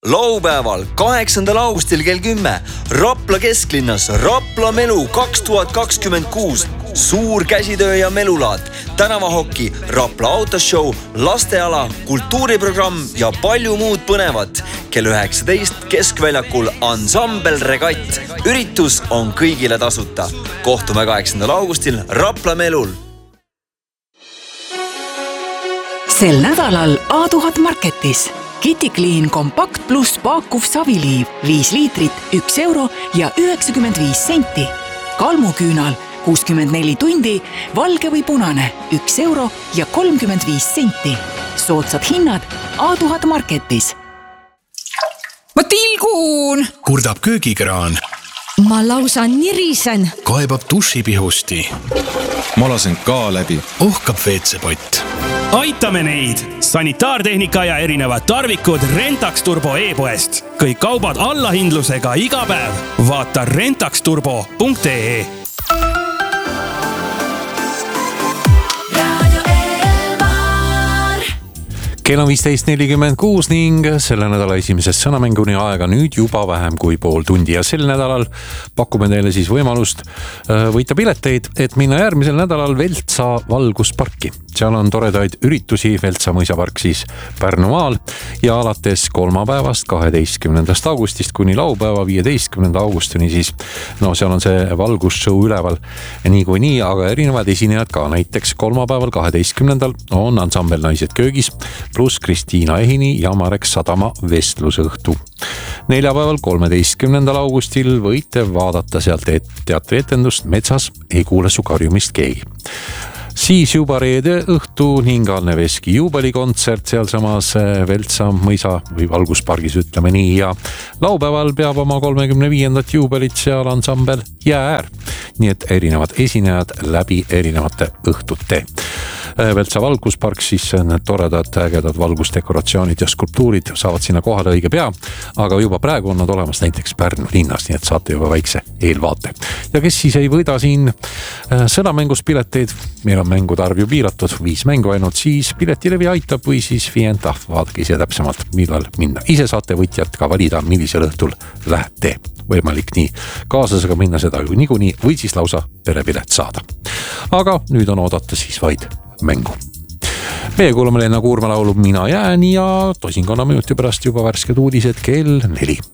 Laupäeval 8. augustil kell 10 Rapla kesklinnas Rapla Melu 2026. Suur käsitöö ja melulaat, tänavahoki, Rapla autoshow, lasteala, kultuuriprogramm ja palju muud põnevat. Kell 19 keskväljakul Ansambel Regatt. Üritus on kõigile tasuta. Kohtume 8. augustil Rapla Melul. Sel nädalal A1000 Marketis. Kitty Clean Compact Plus paakuv saviliiv 5 liitrit, 1 euro ja 95 senti. Kalmuküünal 64 tundi, valge või punane 1 euro ja 35 senti. Soodsad hinnad A1000 Marketis. Ma tilgun! Kurdab köögikraan. Ma lausa nirisen. Kaebab dušipihusti. Ma lasen ka läbi. Ohkab WC-pott. Aitame neid! Sanitaartehnika ja erinevad tarvikud Rentax Turbo e-poest. Kõik kaubad allahindlusega iga päev. Vaata rentaxturbo.ee. Kell on 15.46 ning selle nädala esimesest sõnamänguni aega nüüd juba vähem kui pool tundi ja sel nädalal pakume teile siis võimalust võita pileteid, et minna järgmisel nädalal Veltsa valgusparki. Seal on toredaid üritusi Veltsa mõisapark siis Pärnumaal ja alates kolmapäevast 12. augustist kuni laupäeva 15. augustini siis. No seal on see valgusshow üleval niikuinii, aga erinevad esinejad ka. Näiteks kolmapäeval 12. on ansambel Naised köögis plus Kristiina Ehini ja Marek Sadama vestlusõhtu. Neljapäeval 13. augustil võite vaadata sealt teatrietendust Metsas ei kuule su karjumist keegi. Siis juba reede õhtu ning Anne Veski juubelikontsert sealsamas Veltsa mõisa või valguspargis ütleme nii ja laupäeval peab oma 35. juubelit seal ansambel Jääär. Nii et erinevad esinejad läbi erinevate õhtute. Veltsa valguspark siis need toredad ägedad valgusdekoratsioonid ja skulptuurid saavad sinna kohale õige pea, aga juba praegu on nad olemas näiteks Pärnu linnas, nii et saate juba väikse eelvaate. Ja kes siis ei võida siin sõnamängus pileteid, meil on mängude arv ju piiratud, 5 mängu ainult, siis piletilevi aitab või siis Fienta, vaadake ise täpsemalt, millal minna. Ise saate võitjat ka valida, millisel õhtul lähete. Võimalik nii kaaslasega minna seda ju niikuinii või siis lausa perepilet saada. Aga nüüd on oodata siis vaid mängu. Meie kuulame Lenna Kuurma laulu Mina jään ja tosinkonna minuti pärast juba värsked uudised kell 4.